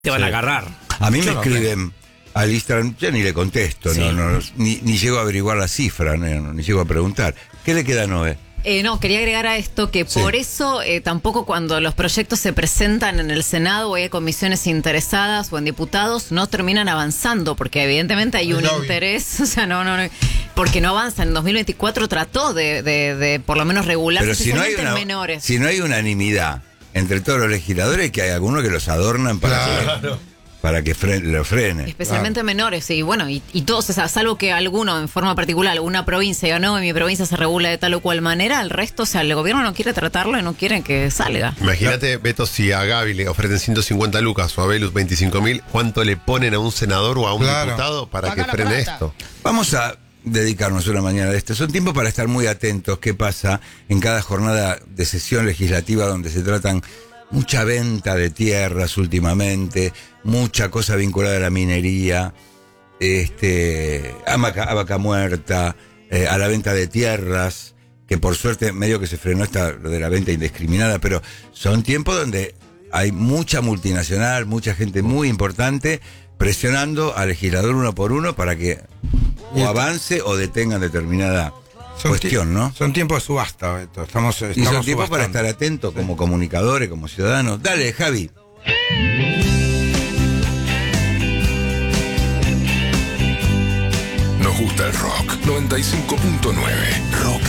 Te van a agarrar. A mí me escriben al Instagram, yo ni le contesto, Sí. ni llego a averiguar la cifra, ni llego a preguntar. ¿Qué le queda a Noé? No, quería agregar a esto que por eso tampoco cuando los proyectos se presentan en el Senado o hay comisiones interesadas o en diputados no terminan avanzando porque evidentemente hay un interés, o sea, no, porque no avanzan. En 2024 trató de por lo menos regular, Pero especialmente en menores. Si no hay unanimidad entre todos los legisladores, que hay algunos que los adornan para que lo frenen. Especialmente menores, y bueno, y todos, o sea, salvo que alguno en forma particular, alguna provincia diga, no, en mi provincia se regula de tal o cual manera, el resto, o sea, el gobierno no quiere tratarlo y no quiere que salga. Imagínate, Beto, si a Gaby le ofrecen 150 lucas o a Belus 25.000, ¿cuánto le ponen a un senador o a un diputado para que frene esto? Vamos a dedicarnos una mañana de esto. Son tiempos para estar muy atentos qué pasa en cada jornada de sesión legislativa donde se tratan mucha venta de tierras últimamente, mucha cosa vinculada a la minería, a vaca muerta, a la venta de tierras, que por suerte medio que se frenó lo de la venta indiscriminada, pero son tiempos donde hay mucha multinacional, mucha gente muy importante presionando al legislador uno por uno para que o avance o detengan determinada cuestión, ¿no? Son tiempos de subasta, Beto. Estamos Y son tiempos subastando. para estar atentos como comunicadores, como ciudadanos. Dale, Javi. Nos gusta el rock. 95.9 Rock